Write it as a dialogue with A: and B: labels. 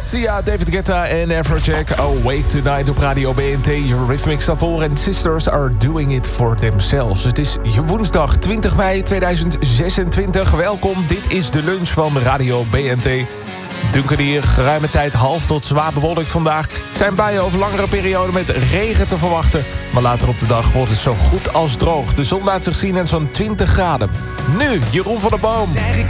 A: Sia, David Guetta en Afrojack. Awake Tonight op Radio BNT. Rhythmix daarvoor en Sisters Are Doing It For Themselves. Het is woensdag 20 mei 2026. Welkom, dit is de lunch van Radio BNT. Duncan hier, geruime tijd half tot zwaar bewolkt vandaag. Zijn buien over langere perioden met regen te verwachten. Maar later op de dag wordt het zo goed als droog. De zon laat zich zien en zo'n 20 graden. Nu, Jeroen van der Boom.
B: Zeg ik